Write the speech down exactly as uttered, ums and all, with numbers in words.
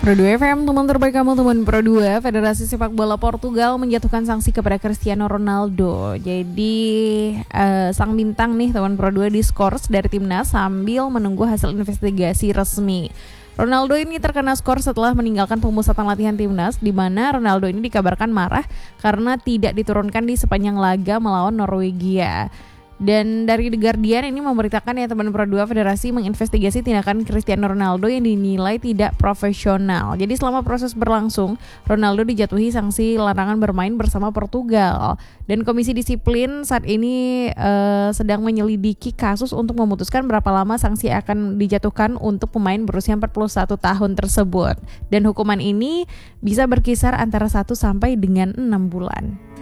Pro dua F M, teman terbaik kamu, teman Pro dua. Federasi Sepak Bola Portugal menjatuhkan sanksi kepada Cristiano Ronaldo. Jadi uh, sang bintang nih teman Pro dua diskors dari timnas sambil menunggu hasil investigasi resmi. Ronaldo ini terkena skor setelah meninggalkan pemusatan latihan timnas, di mana Ronaldo ini dikabarkan marah karena tidak diturunkan di sepanjang laga melawan Norwegia. Dan dari The Guardian ini memberitakan ya teman Pro dua, federasi menginvestigasi tindakan Cristiano Ronaldo yang dinilai tidak profesional. Jadi selama proses berlangsung, Ronaldo dijatuhi sanksi larangan bermain bersama Portugal. Dan Komisi Disiplin saat ini uh, sedang menyelidiki kasus untuk memutuskan berapa lama sanksi akan dijatuhkan untuk pemain berusia empat puluh satu tahun tersebut. Dan hukuman ini bisa berkisar antara satu sampai dengan enam bulan.